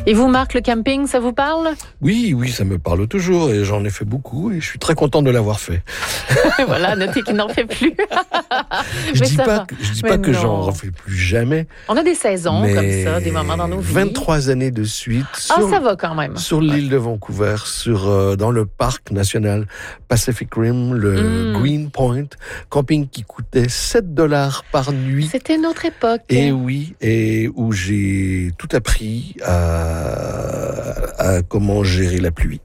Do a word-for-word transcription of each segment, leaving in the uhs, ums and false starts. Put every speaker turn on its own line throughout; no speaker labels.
Et vous, Marc, le camping, ça vous parle?
Oui, oui, ça me parle toujours et j'en ai fait beaucoup et je suis très content de l'avoir fait.
Voilà, notez qu'il n'en fait plus.
je
Mais
dis
ça
pas,
va.
que, je dis
Mais
pas que
non.
j'en refais plus jamais.
On a des saisons
mais
comme ça, des moments dans nos vies.
vingt-trois années de suite.
Ah,
sur,
ça va quand même.
Sur l'île de Vancouver, sur, euh, dans le parc national Pacific Rim, le
Mm.
Green Point, camping qui coûtait sept dollars par nuit.
C'était une autre époque.
Et oui, et où j'ai tout appris à, à comment gérer la pluie.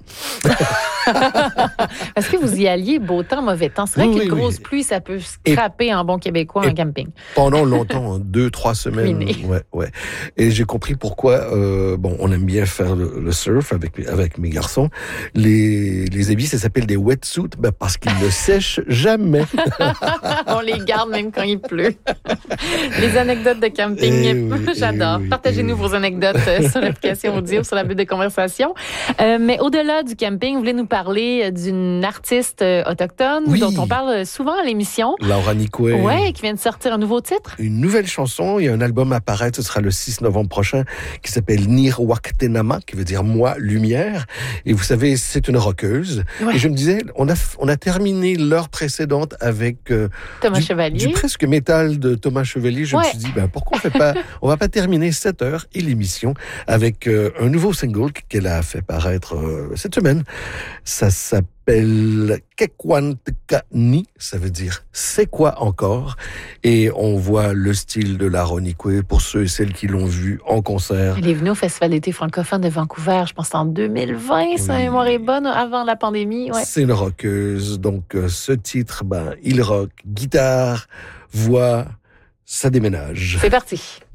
Est-ce que vous y alliez beau temps, mauvais temps? C'est vrai
Oui,
qu'une
oui,
grosse
oui.
pluie, ça peut scraper en bon québécois un camping.
Pendant longtemps, hein, deux, trois semaines.
Ruiné.
Ouais, ouais. Et j'ai compris pourquoi. Euh, bon, on aime bien faire le, le surf avec avec mes garçons. Les les habits, ça s'appelle des wetsuits, ben parce qu'ils ne sèchent jamais.
On les garde même quand il pleut. Les anecdotes de camping,
Eh oui,
j'adore.
eh oui,
Partagez-nous
eh oui.
vos anecdotes sur l'application audio, sur la bulle de conversation. Euh, mais au-delà du camping, vous voulez nous parler d'une artiste autochtone
Oui.
dont on parle souvent à l'émission.
Laura Nicoué.
Ouais, qui vient de sortir un nouveau titre.
Une nouvelle chanson, il y a un album à paraître, ce sera le six novembre prochain, qui s'appelle Nir Waktenama, qui veut dire moi, lumière. Et vous savez, c'est une rockeuse.
Ouais.
Et je me disais, on a, on a terminé l'heure précédente avec euh,
Thomas
du,
Chevalier.
du presque métal de Thomas Chevalier. Je
Ouais.
me suis dit, ben, pourquoi on fait pas, on va pas terminer cette heure et l'émission avec euh, un nouveau single qu'elle a fait paraître euh, cette semaine. Ça s'appelle Kekwantkani, ça veut dire c'est quoi encore, et on voit le style de Laura Nicoué pour ceux et celles qui l'ont vu en concert.
Elle est venue au Festival d'été francophone de Vancouver, je pense en deux mille vingt, si ma
Oui.
mémoire est bonne, avant la pandémie. Ouais.
C'est une rockeuse, donc euh, ce titre, ben il rock, guitare, voix, ça déménage.
C'est parti.